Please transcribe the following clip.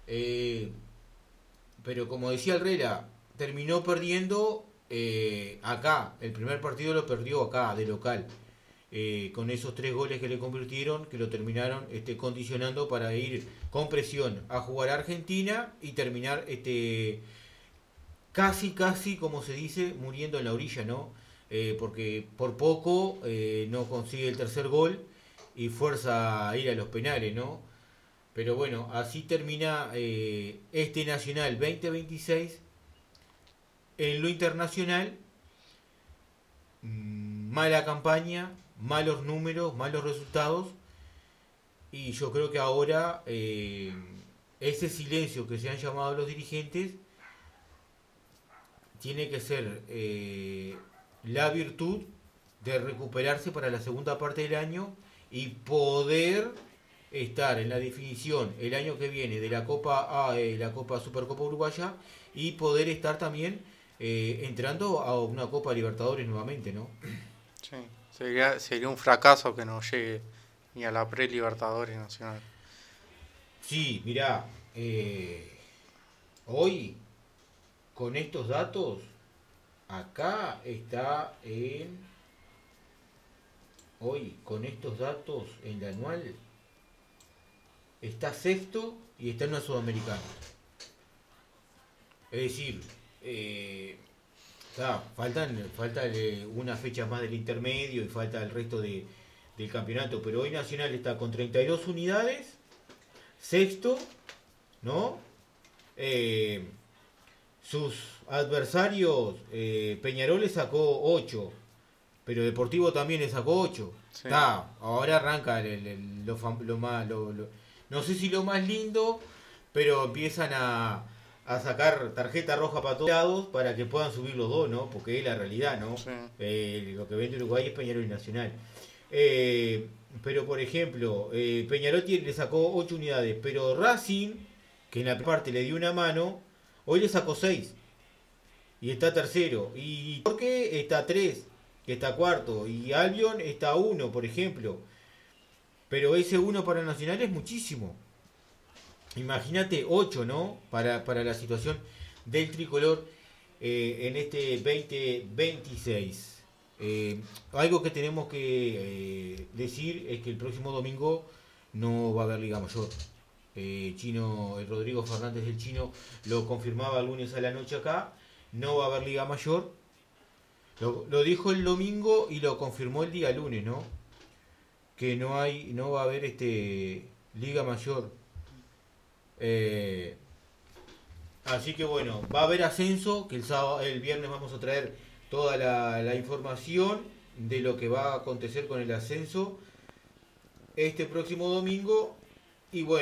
Eh, pero como decía Herrera, terminó perdiendo acá. El primer partido lo perdió acá, de local. Con esos 3 goles que le convirtieron, que lo terminaron condicionando para ir con presión a jugar a Argentina y terminar casi, como se dice, muriendo en la orilla, ¿no? Porque por poco no consigue el tercer gol y fuerza a ir a los penales, ¿no? Pero bueno, así termina este Nacional 2026. En lo internacional, mala campaña, malos números, malos resultados. Y yo creo que ahora ese silencio que se han llamado los dirigentes tiene que ser la virtud de recuperarse para la segunda parte del año y poder estar en la definición el año que viene de la Copa A, la Copa Supercopa Uruguaya, y poder estar también entrando a una Copa Libertadores nuevamente, ¿no? Sí, sería un fracaso que no llegue ni a la pre-Libertadores Nacional. Sí, mirá, hoy con estos datos, acá está hoy con estos datos en la anual, está sexto y está en una sudamericana. Es decir, falta una fecha más del intermedio y falta el resto del campeonato, pero hoy Nacional está con 32 unidades, sexto, ¿no? Eh, sus adversarios, Peñarol le sacó 8, pero Deportivo también le sacó 8. Sí, Está, ahora arranca lo más, no sé si lo más lindo, pero empiezan a sacar tarjeta roja para todos lados para que puedan subir los dos, ¿no? Porque es la realidad, ¿no? sí, Lo que vende Uruguay es Peñarol y Nacional. Eh, pero por ejemplo, Peñarol le sacó 8 unidades, pero Racing, que en la parte le dio una mano, hoy le sacó 6 y está tercero. Y Torque está 3, que está cuarto. Y Albion está 1, por ejemplo. Pero ese 1 para Nacional es muchísimo. Imagínate 8, ¿no? Para la situación del tricolor en este 2026. Algo que tenemos que decir es que el próximo domingo no va a haber Liga Mayor. Rodrigo Fernández del Chino lo confirmaba el lunes a la noche acá. No va a haber Liga Mayor. Lo dijo el domingo y lo confirmó el día lunes, ¿no? Que no va a haber Liga Mayor. Eh, Así que bueno, va a haber ascenso, que el viernes vamos a traer toda la información de lo que va a acontecer con el ascenso este próximo domingo. Y bueno.